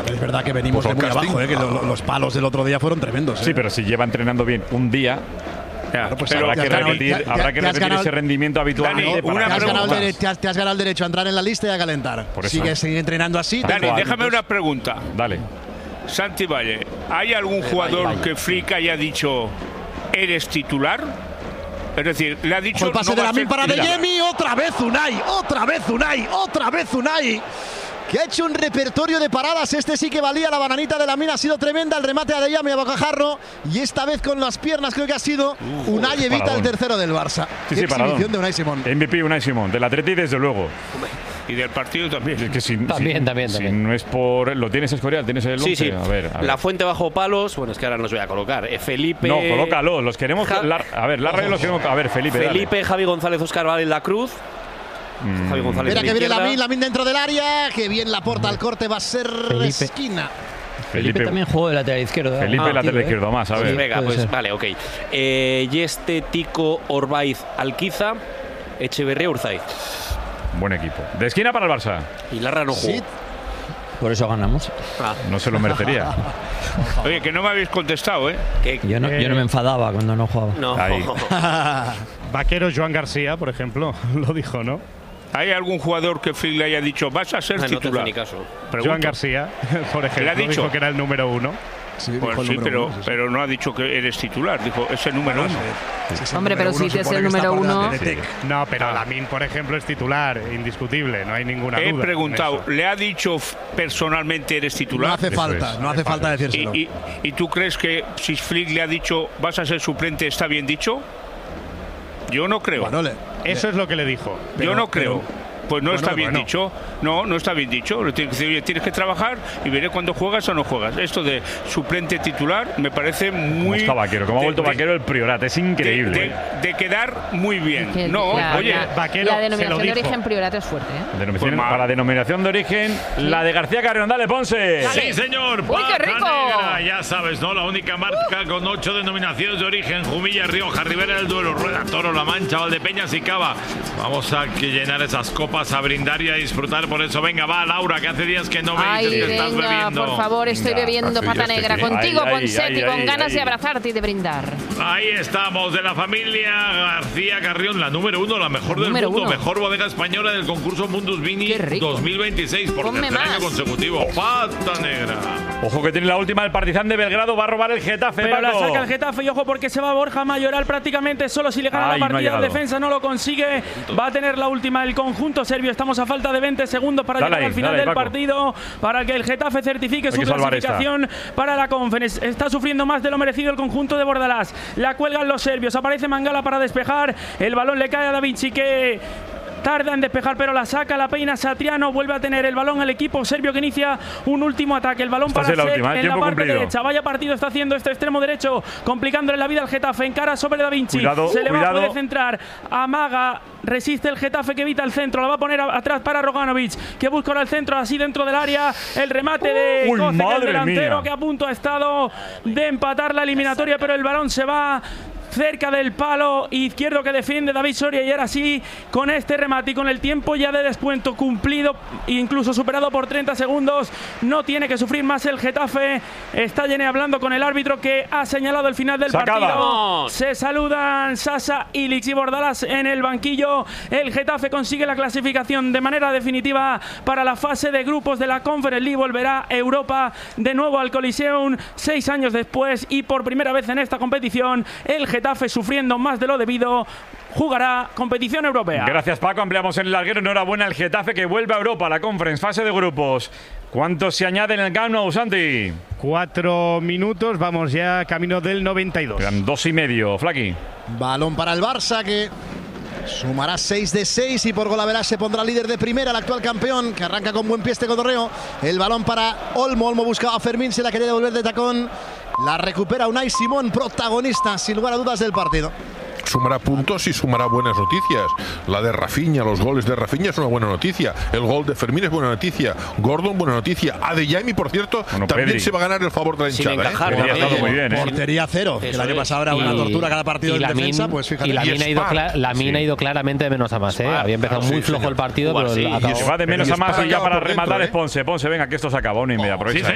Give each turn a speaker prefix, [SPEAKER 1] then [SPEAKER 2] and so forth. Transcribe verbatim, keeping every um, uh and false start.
[SPEAKER 1] Es verdad que venimos pues de muy casting. abajo, ¿eh? que lo, los palos del otro día fueron tremendos. ¿eh?
[SPEAKER 2] Sí, pero si lleva entrenando bien un día. Claro, pues pero habrá que repetir, ya, ya, habrá que repetir ese rendimiento habitual.
[SPEAKER 1] Dani,
[SPEAKER 2] ¿no?
[SPEAKER 1] una te, has ganado el te, has, te has ganado el derecho a entrar en la lista y a calentar. Sigue seguir entrenando así.
[SPEAKER 3] Dani, déjame una pregunta.
[SPEAKER 2] Dale.
[SPEAKER 3] Santi Valle, ¿hay algún jugador vaya, vaya. que Flick haya dicho eres titular? Es decir, le ha dicho.
[SPEAKER 1] El pase
[SPEAKER 3] no
[SPEAKER 1] de la
[SPEAKER 3] min
[SPEAKER 1] para De Jemi, otra vez Unai, otra vez Unai, otra vez Unai. Que ha hecho un repertorio de paradas. Este sí que valía. La bananita de la mina ha sido tremenda. El remate a De Jemi a bocajarro. Y esta vez con las piernas creo que ha sido uh, Unai evita paradón. El tercero del Barça.
[SPEAKER 2] Sí,
[SPEAKER 1] Qué
[SPEAKER 2] sí,
[SPEAKER 1] exhibición de Unai Simón.
[SPEAKER 2] M V P Unai Simón. Del Atleti desde luego.
[SPEAKER 3] Y del partido también.
[SPEAKER 2] Es que si,
[SPEAKER 4] también,
[SPEAKER 2] si,
[SPEAKER 4] también,
[SPEAKER 2] si
[SPEAKER 4] también.
[SPEAKER 2] no es por. ¿Lo tienes Escorial? ¿Tienes el once?
[SPEAKER 4] Sí, sí.
[SPEAKER 2] A ver, a ver.
[SPEAKER 4] La fuente bajo palos. Bueno, es que ahora no los voy a colocar. Eh, Felipe.
[SPEAKER 2] No, colócalo. Los queremos.
[SPEAKER 4] Ja
[SPEAKER 2] la, a ver, la radio los queremos. A ver, Felipe.
[SPEAKER 4] Felipe,
[SPEAKER 2] dale.
[SPEAKER 4] Javi González, Óscar Vale en la cruz.
[SPEAKER 2] Mm.
[SPEAKER 4] Javi González.
[SPEAKER 1] Mira que viene Lamin, Lamin dentro del área. Que bien la porta al corte. Va a ser Felipe. Esquina.
[SPEAKER 5] Felipe, Felipe también jugó de lateral izquierdo.
[SPEAKER 2] Felipe ah, lateral izquierdo ¿eh? más, a ver.
[SPEAKER 4] Sí, venga, pues ser. vale, ok. Eh, Yeste, Tico, Orbaiz, Alquiza, Echeverría, Urzaiz.
[SPEAKER 2] Buen equipo. De esquina para el Barça.
[SPEAKER 4] Y Larra no jugó. Sí.
[SPEAKER 5] Por eso ganamos.
[SPEAKER 2] Ah. No se lo merecería.
[SPEAKER 3] Oye, que no me habéis contestado, ¿eh?
[SPEAKER 4] Que,
[SPEAKER 5] yo, no, eh, yo no me enfadaba cuando no jugaba.
[SPEAKER 4] No.
[SPEAKER 6] Vaquero Joan García, por ejemplo, lo dijo, ¿no?
[SPEAKER 3] ¿Hay algún jugador que Flick le haya dicho vas a ser
[SPEAKER 4] no,
[SPEAKER 3] titular?
[SPEAKER 4] No ni caso.
[SPEAKER 6] Joan García, por ejemplo,
[SPEAKER 3] ¿le ha dicho?
[SPEAKER 6] dijo que era el número uno.
[SPEAKER 3] Sí, pues sí, pero, uno, sí, sí. pero no ha dicho que eres titular, dijo ese número uno.
[SPEAKER 7] Sí, sí, Hombre, pero si es el número uno.
[SPEAKER 6] Sí. No, pero ah. Lamin, por ejemplo, es titular, indiscutible, no hay ninguna
[SPEAKER 3] He
[SPEAKER 6] duda.
[SPEAKER 3] He preguntado, ¿le ha dicho personalmente eres titular?
[SPEAKER 1] No hace falta, no hace falta decírselo.
[SPEAKER 3] ¿Y, y, ¿Y tú crees que si Flick le ha dicho vas a ser suplente, está bien dicho? Yo no creo.
[SPEAKER 1] Bueno, le,
[SPEAKER 6] Eso le, es lo que le dijo.
[SPEAKER 3] Pero, Yo no creo.
[SPEAKER 6] Pero,
[SPEAKER 3] Pues no
[SPEAKER 6] bueno,
[SPEAKER 3] está bien
[SPEAKER 6] bueno.
[SPEAKER 3] dicho. No, no está bien dicho. Tienes que, decir, tienes que trabajar y veré cuándo juegas o no juegas. Esto de suplente titular me parece muy.
[SPEAKER 2] ¿Cómo está Vaquero? ¿Cómo ha vuelto de, Vaquero el Priorat? Es increíble.
[SPEAKER 3] De, de, de quedar muy bien.
[SPEAKER 7] Que,
[SPEAKER 3] no,
[SPEAKER 7] la,
[SPEAKER 3] oye.
[SPEAKER 7] La,
[SPEAKER 6] Vaquero
[SPEAKER 7] la denominación de origen Priorat es fuerte. ¿eh?
[SPEAKER 2] Denominación, pues para denominación de origen, sí. La de García Carrión. Dale, Ponce.
[SPEAKER 8] Dale. Sí, señor.
[SPEAKER 7] Uy, qué rico.
[SPEAKER 8] Negra, ya sabes, ¿no? La única marca uh. con ocho denominaciones de origen: Jumilla, Rioja, Ribera del Duero, Rueda, Toro, La Mancha, Valdepeñas y Cava. Vamos a llenar esas copas, a brindar y a disfrutar. Por eso, venga, va, Laura, que hace días que no me
[SPEAKER 7] ay,
[SPEAKER 8] dices que
[SPEAKER 7] venga,
[SPEAKER 8] estás bebiendo.
[SPEAKER 7] Por favor, estoy
[SPEAKER 8] venga,
[SPEAKER 7] bebiendo pata negra
[SPEAKER 8] sí.
[SPEAKER 7] contigo,
[SPEAKER 8] Ay,
[SPEAKER 7] Ponsetti,
[SPEAKER 8] ay,
[SPEAKER 7] con
[SPEAKER 8] ay,
[SPEAKER 7] ganas
[SPEAKER 8] ay.
[SPEAKER 7] de abrazarte y de brindar.
[SPEAKER 8] Ahí estamos, de la familia García Carrión, la número uno, la mejor
[SPEAKER 7] la
[SPEAKER 8] del
[SPEAKER 7] mundo,
[SPEAKER 8] uno. Mejor bodega española del concurso Mundus Vini dos mil veintiséis por
[SPEAKER 7] Ponme
[SPEAKER 8] tercer
[SPEAKER 7] más.
[SPEAKER 8] año consecutivo. Pata negra.
[SPEAKER 2] Ojo que tiene la última, el Partizan de Belgrado va a robar el Getafe.
[SPEAKER 9] Pero
[SPEAKER 2] Paco.
[SPEAKER 9] la saca el Getafe y ojo porque se va Borja Mayoral prácticamente solo. Si le gana
[SPEAKER 2] Ay,
[SPEAKER 9] la partida
[SPEAKER 2] no
[SPEAKER 9] en defensa no lo consigue. Va a tener la última el conjunto serbio. Estamos a falta de veinte segundos para
[SPEAKER 2] dale
[SPEAKER 9] llegar
[SPEAKER 2] ahí,
[SPEAKER 9] al final
[SPEAKER 2] ahí,
[SPEAKER 9] del
[SPEAKER 2] Paco.
[SPEAKER 9] partido, para que el Getafe certifique
[SPEAKER 2] Hay
[SPEAKER 9] su
[SPEAKER 2] que salvar
[SPEAKER 9] clasificación
[SPEAKER 2] esta.
[SPEAKER 9] para la Conference. Está sufriendo más de lo merecido el conjunto de Bordalás. La cuelgan los serbios. Aparece Mangala para despejar. El balón le cae a Da Vinci, que tarda en despejar, pero la saca, la peina Satriano. Vuelve a tener el balón el equipo serbio, que inicia un último ataque. El balón
[SPEAKER 2] esta
[SPEAKER 9] para Sek
[SPEAKER 2] última,
[SPEAKER 9] en la parte cumplido. derecha. Vaya partido está haciendo este extremo derecho, complicándole la vida al Getafe. Encara sobre Da Vinci.
[SPEAKER 2] Cuidado,
[SPEAKER 9] se le
[SPEAKER 2] cuidado.
[SPEAKER 9] va a poder centrar. Amaga. Resiste el Getafe, que evita el centro. La va a poner a, atrás para Roganovic, que busca ahora el centro, así dentro del área. El remate de
[SPEAKER 2] Uy,
[SPEAKER 9] Koce, el delantero
[SPEAKER 2] mía.
[SPEAKER 9] que a punto ha estado de empatar la eliminatoria, pero el balón se va cerca del palo izquierdo que defiende David Soria. Y ahora sí, con este remate y con el tiempo ya de descuento cumplido, incluso superado por treinta segundos, no tiene que sufrir más el Getafe. Está Llené hablando con el árbitro, que ha señalado el final del
[SPEAKER 2] Sacada.
[SPEAKER 9] partido.
[SPEAKER 4] Vamos.
[SPEAKER 9] Se saludan Sasa, Illich y Bordalás en el banquillo. El Getafe consigue la clasificación de manera definitiva para la fase de grupos de la Conference League. Volverá Europa de nuevo al Coliseum seis años después, y por primera vez en esta competición el Getafe, sufriendo más de lo debido, jugará competición europea.
[SPEAKER 2] Gracias, Paco. Ampliamos en el larguero. Enhorabuena al Getafe, que vuelve a Europa, la Conference, fase de grupos. ¿Cuántos se añaden en el Camp Nou, Santi?
[SPEAKER 6] Cuatro minutos, vamos ya camino del noventa y dos.
[SPEAKER 2] Quedan dos y medio, Flaqui.
[SPEAKER 1] Balón para el Barça, que sumará seis de seis y por golaveras se pondrá líder de primera, el actual campeón, que arranca con buen pie este cotorreo. El balón para Olmo. Olmo buscaba a Fermín, se la quería devolver de tacón. La recupera Unai Simón, protagonista sin lugar a dudas del partido.
[SPEAKER 10] Sumará puntos y sumará buenas noticias. La de Rafinha, los goles de Rafinha es una buena noticia. El gol de Fermín es buena noticia. Gordon, buena noticia. A De Jemi, por cierto, bueno, también Pedri se va a ganar el favor de la hinchada.
[SPEAKER 4] Sin encajar,
[SPEAKER 10] ¿eh?
[SPEAKER 4] ¿no?
[SPEAKER 2] Ha estado muy bien, ¿eh?
[SPEAKER 1] Portería cero. El año pasado era una tortura cada partido en defensa, pues fíjate.
[SPEAKER 4] Y la mina ha ido, la mina ha ido claramente de menos a más, ¿eh? Había empezado muy flojo el partido, pero
[SPEAKER 2] va de menos a más y ya para rematar es Ponce. Ponce, venga, que esto se acaba. Una y media. Aprovecha.